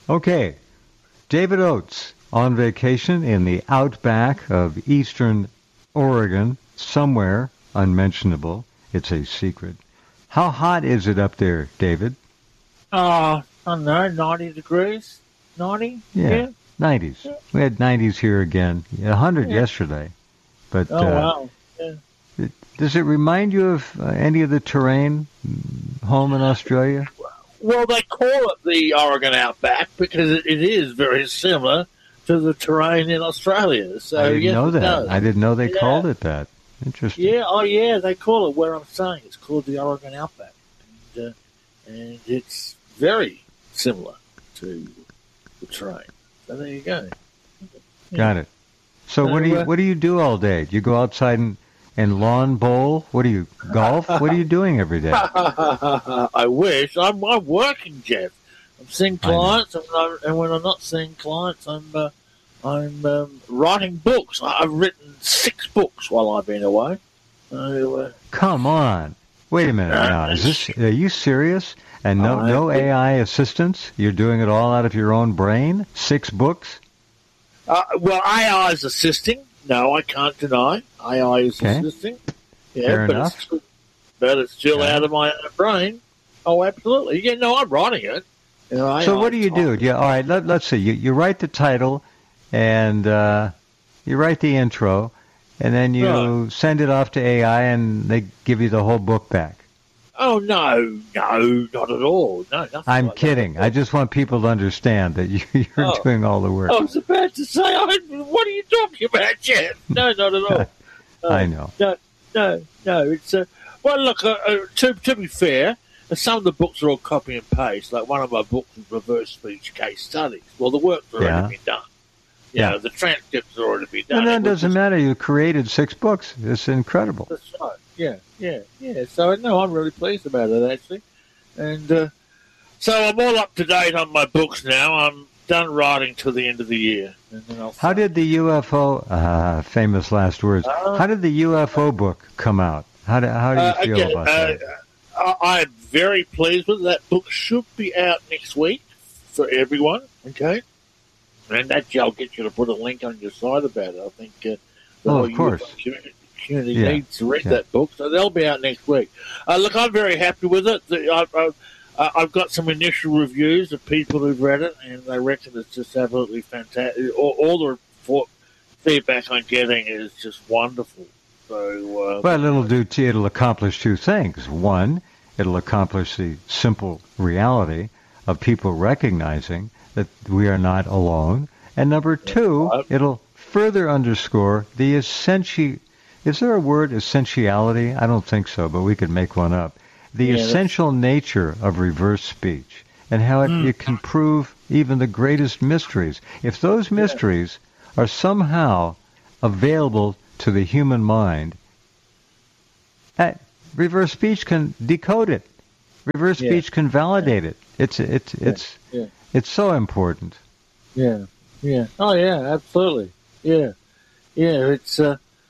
Okay, David Oates on vacation in the outback of eastern Oregon, somewhere unmentionable. It's a secret. How hot is it up there, David? I don't know, 90 degrees? 90? Yeah, 90s. Yeah. We had 90s here again. 100 Yeah. yesterday. But Wow. Yeah. does it remind you of any of the terrain home in Australia? Well, they call it the Oregon Outback because it is very similar to the terrain in Australia. So, I didn't know it that. does. I didn't know they called it that. Interesting. Yeah, they call it where I'm staying. It's called the Oregon Outback. And it's very similar to the terrain. So there you go. Yeah. Got it. So what do you do all day? Do you go outside and lawn bowl? What do you golf? What are you doing every day? I wish. I'm working, Jeff. I'm seeing clients, and when I'm not seeing clients, I'm writing books. I've written 6 books while I've been away. Come on. Wait a minute now. Are you serious? And no AI assistance? You're doing it all out of your own brain? 6 books? Well, AI is assisting. No, I can't deny. AI is assisting. Yeah, Fair enough. But it's still out of my own brain. Oh, absolutely. Yeah, no, I'm writing it. So what do you do? Yeah, all right, let's see. You write the title, and you write the intro, and then you send it off to AI, and they give you the whole book back. Oh, no, not at all. No, nothing. I'm like kidding. That. I just want people to understand that you're doing all the work. I was about to say, what are you talking about, Jeff? No, not at all. I know. No. It's well, look. To be fair, some of the books are all copy and paste. Like one of my books is reverse speech case studies. Well, the work's already been done. Yeah, the transcripts have already been done. And then it doesn't matter. You created 6 books. It's incredible. That's right. Yeah. So, no, I'm really pleased about it, actually. And so I'm all up to date on my books now. I'm done writing till the end of the year. And then how did the UFO, famous last words, how did the UFO book come out? How do you feel about that? I'm very pleased with it. That book should be out next week for everyone, okay? And actually, I'll get you to put a link on your site about it. I think the whole UFO community needs to read that book, so they'll be out next week. Look, I'm very happy with it. I've got some initial reviews of people who've read it, and they reckon it's just absolutely fantastic. All the feedback I'm getting is just wonderful. So, it'll accomplish 2 things. One, it'll accomplish the simple reality of people recognizing that we are not alone. And number 2, it'll further underscore the is there a word, essentiality? I don't think so, but we could make one up. The essential nature of reverse speech and how it can prove even the greatest mysteries. If those mysteries are somehow available to the human mind, reverse speech can decode it. Reverse speech can validate it. It's so important. Yeah. Oh yeah, absolutely. Yeah. It's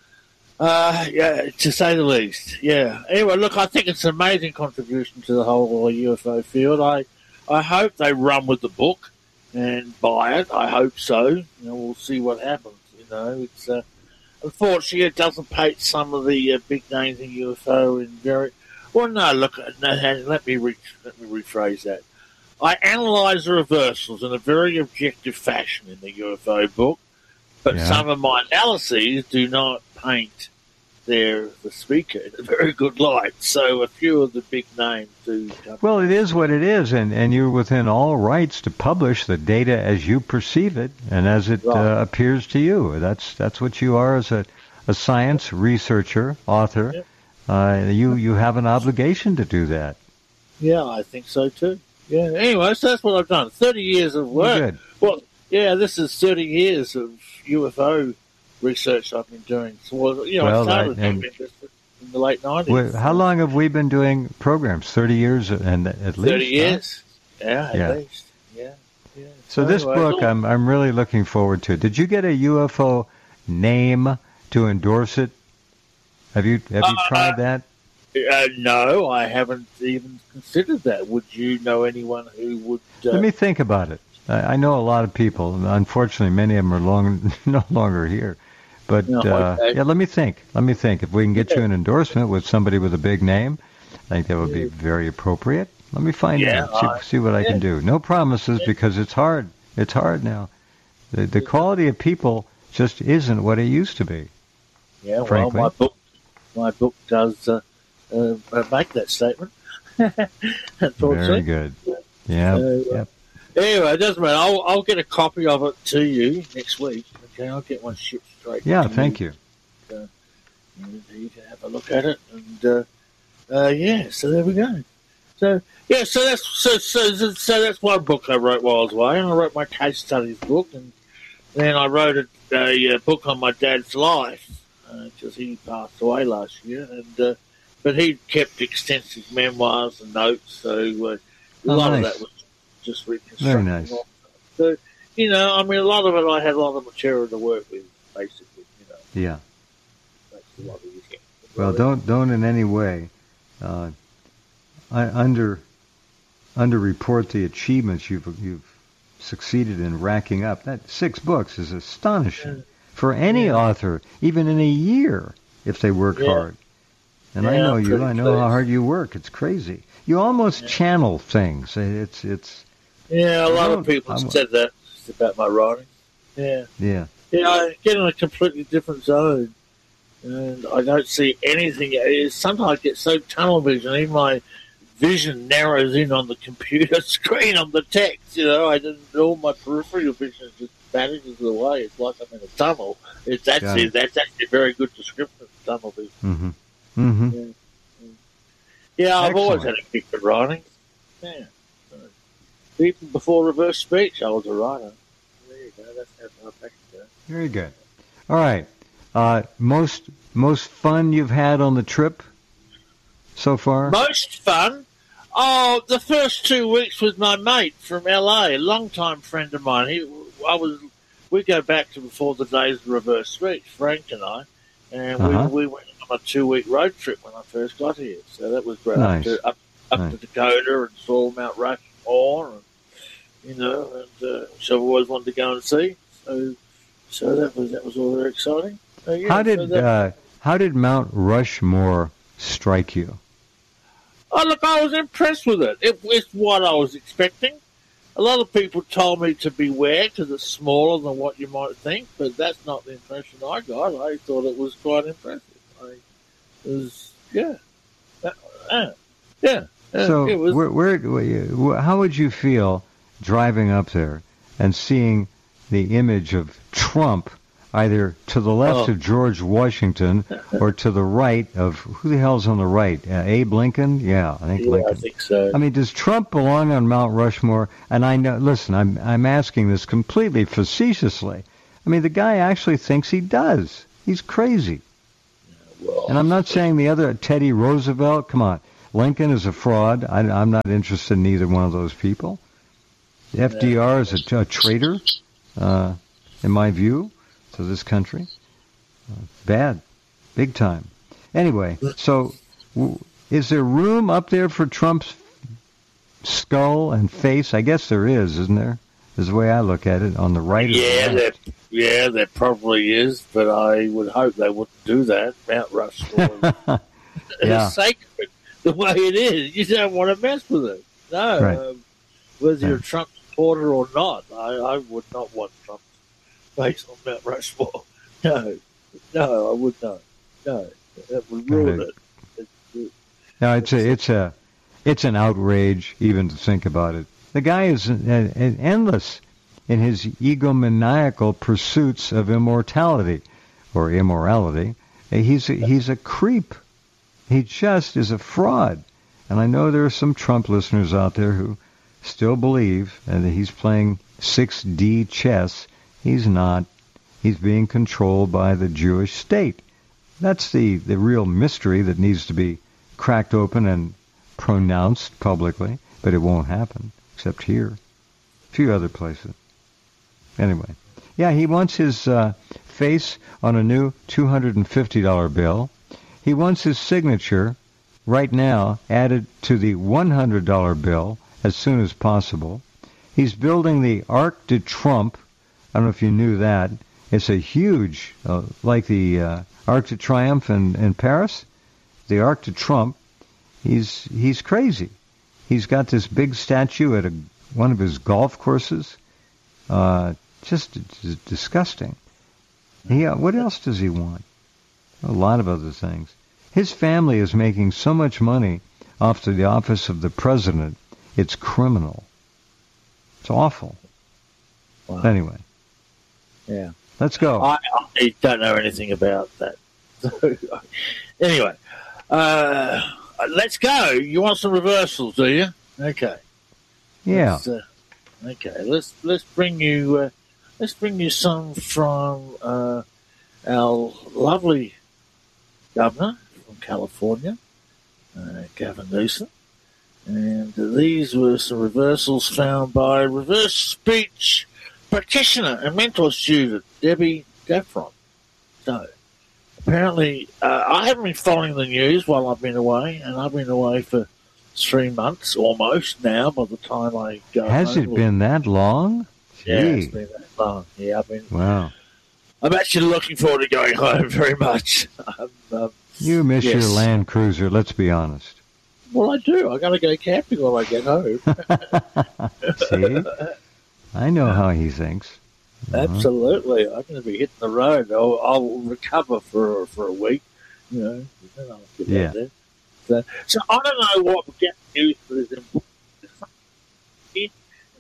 to say the least. Yeah. Anyway, look, I think it's an amazing contribution to the whole UFO field. I hope they run with the book and buy it. I hope so. We'll see what happens. It's unfortunately it doesn't paint some of the big names in UFO in very well. No, look, let me rephrase that. I analyse the reversals in a very objective fashion in the UFO book, but some of my analyses do not paint the speaker in a very good light. So a few of the big names do. Well, it is what it is, and you're within all rights to publish the data as you perceive it and as it appears to you. That's what you are as a science researcher, author. You have an obligation to do that. Yeah, I think so too. Yeah. Anyway, so that's what I've done. 30 years of work. Good. Well, this is 30 years of UFO research I've been doing. So, I started in the late 90s. How long have we been doing programs? 30 years and at least? 30 years. Huh? Yeah, at least. Yeah. So this book, I'm really looking forward to. Did you get a UFO name to endorse it? Have you tried that? No, I haven't even considered that. Would you know anyone who would? Let me think about it. I know a lot of people. Unfortunately, many of them are no longer here. But No, okay. yeah, let me think. If we can get you an endorsement with somebody with a big name, I think that would be very appropriate. Let me find out. See what I can do. No promises because it's hard. It's hard now. The quality of people just isn't what it used to be. Yeah, frankly. well, my book does make that statement. Very good. Yeah. Yep. Anyway, it doesn't matter. I'll get a copy of it to you next week. Okay, I'll get one shipped straight. Yeah, thank you. You can have a look at it, and so there we go. So that's one book I wrote while I was away, and I wrote my case studies book, and then I wrote a book on my dad's life because he passed away last year, and but he kept extensive memoirs and notes, so a lot of that was just reconstructing. Very nice. So a lot of it I had a lot of material to work with, basically. Yeah. That's a lot of it. Well, don't in any way underreport the achievements you've succeeded in racking up. That 6 books is astonishing for any author, even in a year, if they work hard. And I know you. I know how hard you work. It's crazy. You almost channel things. It's. Yeah, a lot of people said that about my writing. Yeah. Yeah. Yeah, I get in a completely different zone, and I don't see anything. Sometimes I get so tunnel vision, even my vision narrows in on the computer screen on the text. All my peripheral vision just vanishes away. It's like I'm in a tunnel. That's actually a very good description of tunnel vision. Mm-hmm. Mm-hmm. Yeah, I've always had a kick at writing. Yeah. Even before reverse speech, I was a writer. There you go. That's how far back it goes. Very good. All right. Most fun you've had on the trip so far? Most fun? Oh, the first 2 weeks with my mate from LA, a long-time friend of mine. We go back to before the days of reverse speech, Frank and I, and we went on a 2-week road trip when I first got here. So that was great. Nice. Up to Dakota and saw Mount Rushmore, and so I've always wanted to go and see. So that was all very exciting. How did Mount Rushmore strike you? Oh, look, I was impressed with it. It's what I was expecting. A lot of people told me to beware because it's smaller than what you might think, but that's not the impression I got. I thought it was quite impressive. So, how would you feel driving up there and seeing the image of Trump either to the left of George Washington or to the right of, who the hell's on the right? Abe Lincoln? Yeah, I think Lincoln. I think so. I mean, does Trump belong on Mount Rushmore? And I know, listen, I'm asking this completely facetiously. I mean, the guy actually thinks he does. He's crazy. And I'm not saying the other, Teddy Roosevelt, come on. Lincoln is a fraud. I'm not interested in either one of those people. FDR is a traitor, in my view, to this country. Bad. Big time. Anyway, so is there room up there for Trump's skull and face? I guess there is, isn't there? Is the way I look at it, on the right. There probably is, but I would hope they wouldn't do that. Mount Rushmore is sacred the way it is. You don't want to mess with it. No, right. Whether you're a Trump supporter or not, I would not want Trump's face on Mount Rushmore. No, I would not. No, that would ruin it. No, it's an outrage even to think about it. The guy is endless in his egomaniacal pursuits of immortality or immorality. He's a creep. He just is a fraud. And I know there are some Trump listeners out there who still believe that he's playing 6D chess. He's not. He's being controlled by the Jewish state. That's the real mystery that needs to be cracked open and pronounced publicly, but it won't happen. Except here. A few other places. Anyway. Yeah, he wants his face on a new $250 bill. He wants his signature right now added to the $100 bill as soon as possible. He's building the Arc de Trump. I don't know if you knew that. It's a huge, like the Arc de Triomphe in Paris, the Arc de Trump. He's crazy. He's got this big statue at one of his golf courses. Just disgusting. What else does he want? A lot of other things. His family is making so much money off the office of the president, it's criminal. It's awful. Wow. Anyway. Yeah. Let's go. I don't know anything about that. Anyway, let's go. You want some reversals, do you? Okay. Yeah. Let's bring you some from our lovely governor from California, Gavin Newsom. And these were some reversals found by reverse speech practitioner and mentor student Debbie Gaffron. So, apparently, I haven't been following the news while I've been away, and I've been away for 3 months almost now by the time I go Has home. it been that long? Yeah, it's been that long. Yeah, Wow. I'm actually looking forward to going home very much. You miss your Land Cruiser, let's be honest. Well, I do. I got to go camping when I get home. See? I know how he thinks. Absolutely. I'm going to be hitting the road. I'll recover for a week, then I'll get out there. So I don't know what get news is important.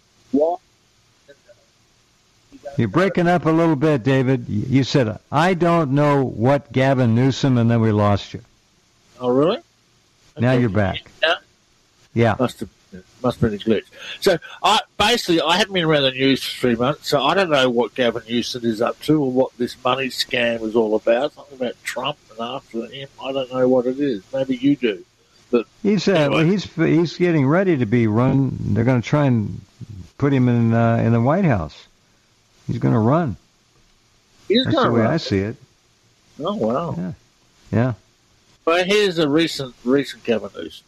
You're breaking up a little bit, David. You said, I don't know what Gavin Newsom, and then we lost you. Oh, really? Now you're back. Yeah. Must have been a glitch. So, I haven't been around the news for 3 months, so I don't know what Gavin Newsom is up to or what this money scam is all about. Something about Trump and after him. I don't know what it is. Maybe you do. But he's getting ready to be run. They're going to try and put him in the White House. He's going to run. That's the way I see it. Oh, wow. Yeah. But here's a recent Gavin Newsom.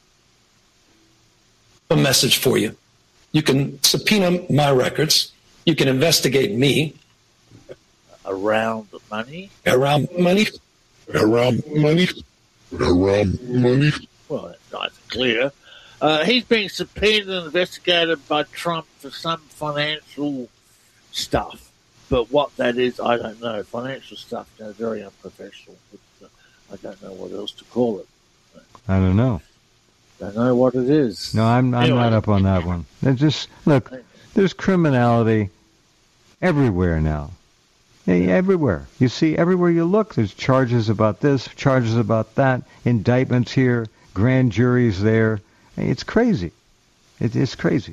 A message for you. You can subpoena my records. You can investigate me. Around money? Around money? Around money? Around money? Well, that's nice and clear. He's being subpoenaed and investigated by Trump for some financial stuff. But what that is, I don't know. Financial stuff is very unprofessional. But I don't know what else to call it. I don't know. Don't know what it is. No, I'm not up on that one. Look, there's criminality everywhere now. Everywhere. You see, everywhere you look, there's charges about this, charges about that, indictments here, grand juries there. It's crazy. It is crazy.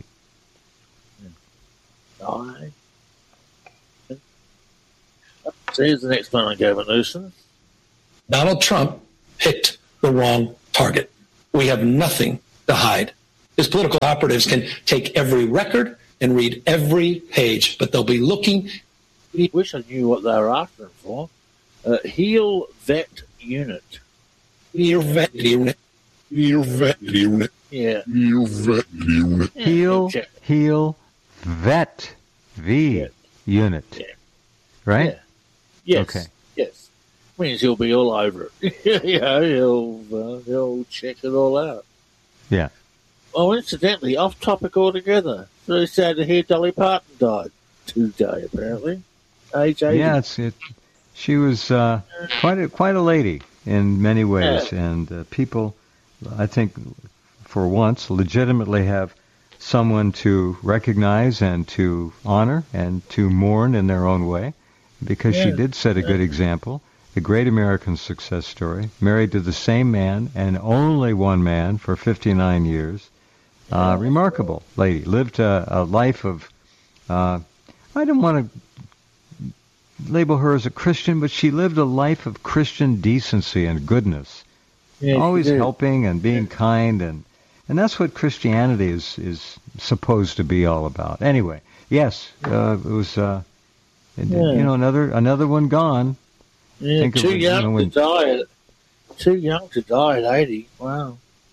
So here's the next one on Gavin Newsom. Donald Trump picked the wrong target. We have nothing to hide. His political operatives can take every record and read every page, but they'll be looking. I wish I knew what they were after him for. Heal Vet Unit. Heal Vet Unit. Heal Vet Unit. Yeah. Heal Vet Unit. Heal Vet Unit. Yeah. Right? Yeah. Yes. Okay. Yes. Means he'll be all over it. He'll check it all out. Yeah. Oh, incidentally, off topic altogether. Very sad to hear Dolly Parton died today, apparently. Age 80. Yeah, she was quite a lady in many ways, and people, I think, for once, legitimately have someone to recognize and to honor and to mourn in their own way, because she did set a good example. A great American success story, married to the same man and only one man for 59 years. Remarkable lady. Lived a life of, I don't want to label her as a Christian, but she lived a life of Christian decency and goodness. Yeah, always helping and being kind, and that's what Christianity is supposed to be all about. Anyway, yes, it was, another one gone. Yeah, too young to die at 80. Wow.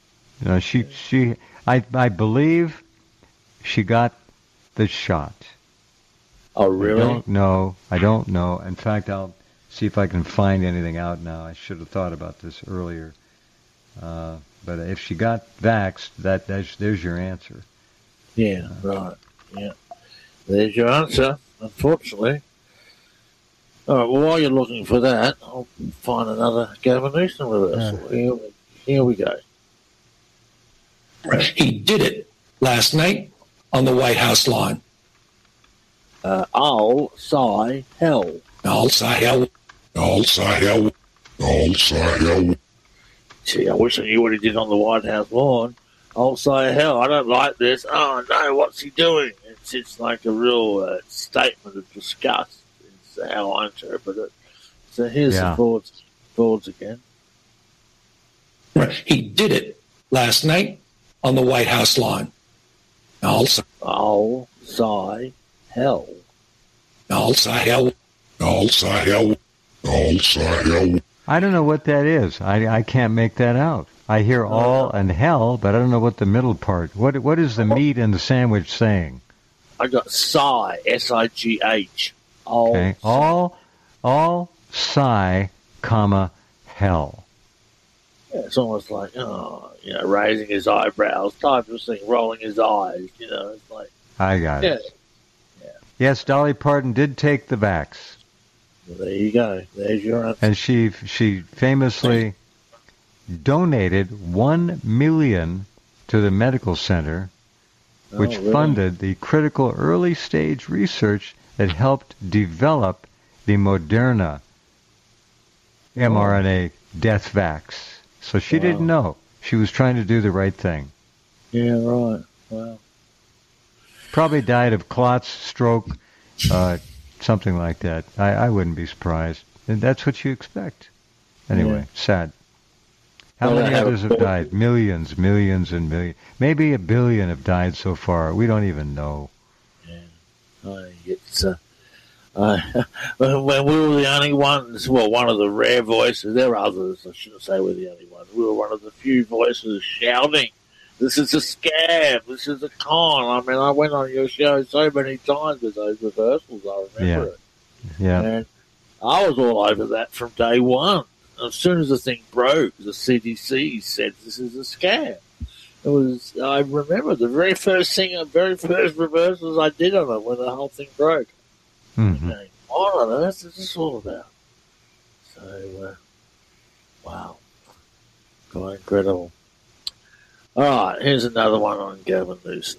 I believe she got the shot. Oh, really? I don't know. In fact, I'll see if I can find anything out now. I should have thought about this earlier. But if she got vaxxed, there's your answer. Yeah, right. Yeah. There's your answer, unfortunately. All right, well, while you're looking for that, I'll find another Gavin Newsom reversal. Here we go. He did it last night on the White House lawn. All sigh hell. All sigh hell. All sigh hell. All sigh hell. Gee, I wish I knew what he did on the White House lawn. I'll say hell, I don't like this. Oh, no, what's he doing? It's like a real statement of disgust. It's how I interpret it. So here's the Fords again. He did it last night on the White House lawn. All sigh hell. All sigh hell. All sigh hell. All sigh hell. I don't know what that is. I can't make that out. I hear all and hell, but I don't know what the middle part. What is the meat in the sandwich saying? I got sigh, S-I-G-H. Okay. All sigh, comma, hell. Yeah, it's almost like, raising his eyebrows, type of thing, rolling his eyes, it's like. I got it. Yeah. Yes, Dolly Parton did take the vax. Well, there you go. There's your answer. And she famously donated $1 million to the medical center, which funded the critical early stage research that helped develop the Moderna mRNA death vax. So she didn't know. She was trying to do the right thing. Yeah, right. Wow. Probably died of clots, stroke, something like that. I wouldn't be surprised. And that's what you expect. Anyway, sad. How many others have died? Millions, and millions. Maybe 1 billion have died so far. We don't even know. Yeah. It's when we were the only ones, well, one of the rare voices, there are others, I shouldn't say we're the only ones, we were one of the few voices shouting, this is a scam, this is a con. I mean, I went on your show so many times with those reversals, I remember it. Yeah. And I was all over that from day one. As soon as the thing broke, the CDC said this is a scam. I remember the very first reversals I did on it when the whole thing broke. Mm-hmm. What on earth is this all about? So, wow. Quite incredible. All right, here's another one on Gavin Newsom.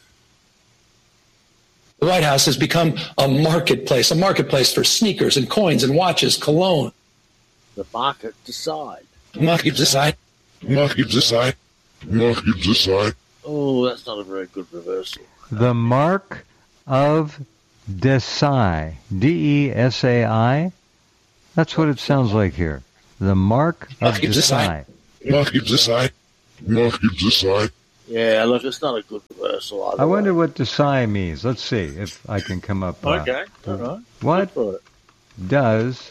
The White House has become a marketplace for sneakers and coins and watches, cologne. The market decide. Market decide. Market decide. Market decide. Oh, that's not a very good reversal. The mark of Desai. D-E-S-A-I. That's what it sounds like here. The mark of Desai. Market decide. Market decide. Yeah, look, it's not a good reversal either. I wonder what Desai means. Let's see if I can come up. Okay, all right. What does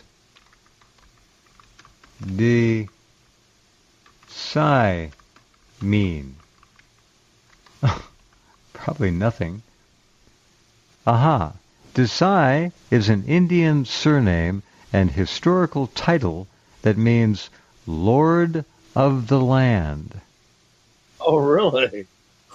Desai mean? Probably nothing. Aha. Desai is an Indian surname and historical title that means Lord of the Land. Oh, really?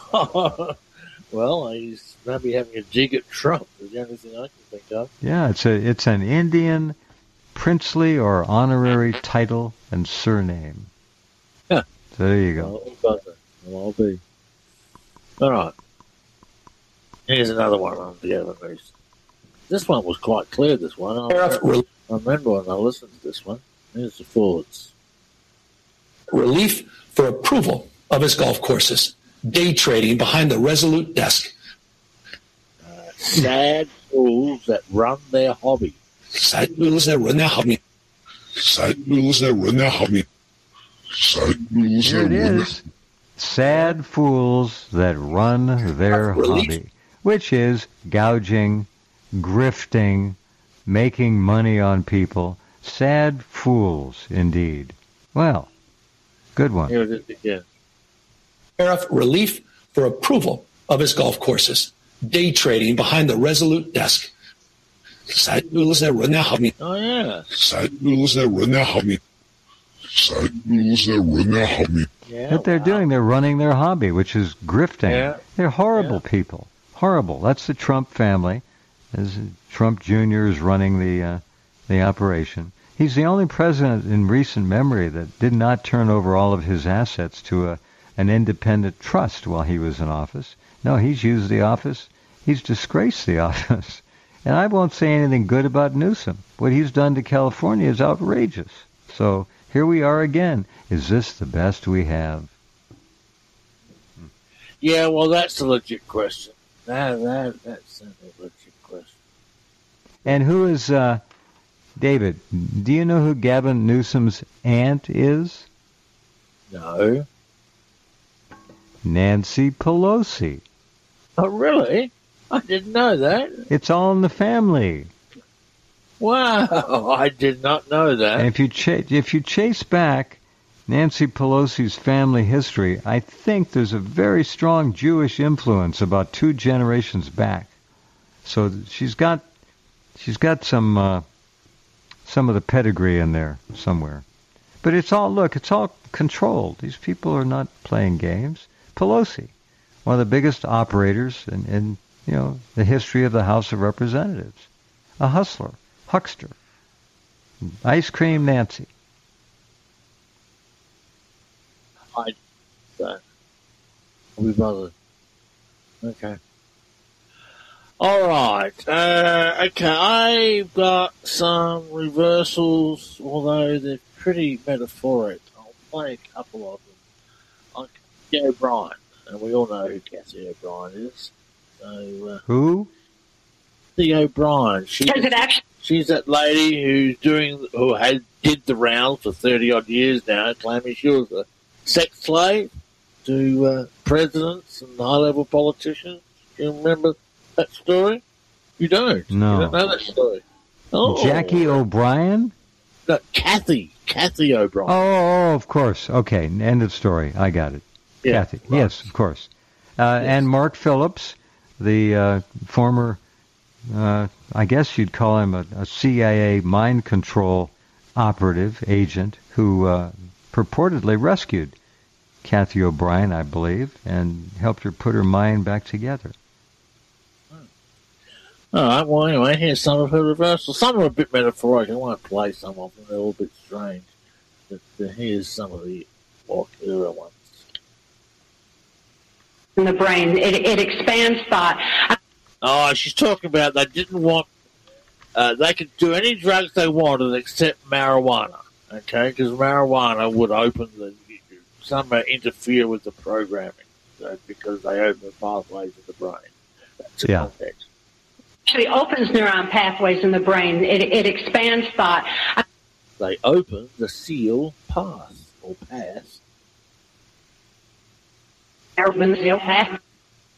Well, he's maybe having a dig at Trump. Is the only thing I can think of. Yeah, it's an Indian princely or honorary title and surname. Yeah. So there you go. I'll be. All right. Here's another one on the other news. This one was quite clear, this one. I remember when I listened to this one. Here's the Fords. Relief for approval of his golf courses. Day trading behind the Resolute desk. Sad fools that run their hobby. Sad fools that run their hobby. Sad fools that run their hobby. Sad fools Here it is. Sad fools that run their hobby, which is gouging, grifting, making money on people. Sad fools, indeed. Well, good one. Here it is again. tariff relief for approval of his golf courses. Day trading behind the Resolute desk. Oh, yeah. What they're doing, they're running their hobby, which is grifting. Yeah. They're horrible people. Horrible. That's the Trump family. As Trump Jr. is running the operation. He's the only president in recent memory that did not turn over all of his assets to an independent trust while he was in office. No, he's used the office. He's disgraced the office. And I won't say anything good about Newsom. What he's done to California is outrageous. So here we are again. Is this the best we have? Yeah, well, that's a legit question. That's a legit question. And who is, David, do you know who Gavin Newsom's aunt is? No. Nancy Pelosi. Oh, really? I didn't know that. It's all in the family. Wow, I did not know that. And if you chase back Nancy Pelosi's family history, I think there's a very strong Jewish influence about 2 generations back. So she's got some of the pedigree in there somewhere. But it's all controlled. These people are not playing games. Pelosi, one of the biggest operators in the history of the House of Representatives. A hustler, huckster. Ice Cream Nancy. We bothered. Okay. All right. Okay, I've got some reversals, although they're pretty metaphoric. I'll play a couple of them. Like Kathy O'Brien, and we all know who Kathy O'Brien is. So, who? Kathy O'Brien. She's that lady who did the rounds for 30-odd years now, claiming she was a sex slave to presidents and high-level politicians. Do you remember that story? You don't? No. You don't know that story? Oh. Jackie O'Brien? No, Kathy O'Brien. Oh, of course. Okay, end of story. I got it. Yeah, Kathy. right. Yes, of course. And Mark Phillips, the former, I guess you'd call him a CIA mind control operative agent who purportedly rescued Kathy O'Brien, I believe, and helped her put her mind back together. All right, well, anyway, here's some of her reversals. Some are a bit metaphoric. I won't play some of them. They're all a bit strange. But here's some of the more clearer ones. In the brain, it expands thought. Oh, she's talking about they didn't want... they could do any drugs they wanted except marijuana, okay? Because marijuana would somehow interfere with the programming, because they open the pathways in the brain. That's the context. Actually opens neuron pathways in the brain. It expands thought. They open the seal path or path. Open the seal path.